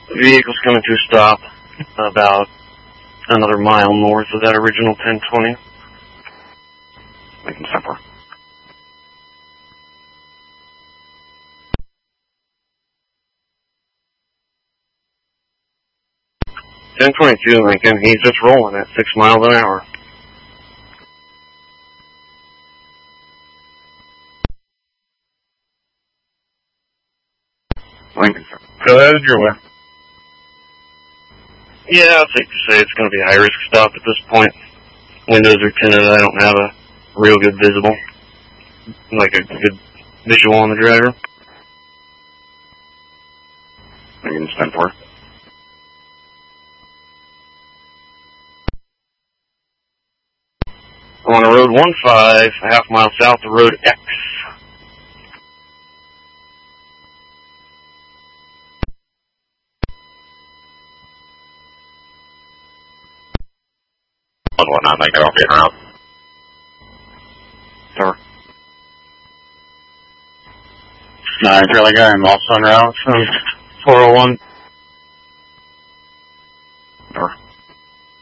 The vehicle's coming to a stop about another mile north of that original 1020. Lincoln Center. 1022 Lincoln, he's just rolling at 6 miles an hour. Lincoln Center. Go ahead, your way. Yeah, it's safe to say it's going to be a high-risk stop at this point. Windows are tinted. I don't have a real good visible, like a good visual on the driver. Lincoln Center. I'm on Road 15, a half mile south of Road X. I think I'll be around. Sir. 9 Charlie Guy and Lost on route from 401. Sir.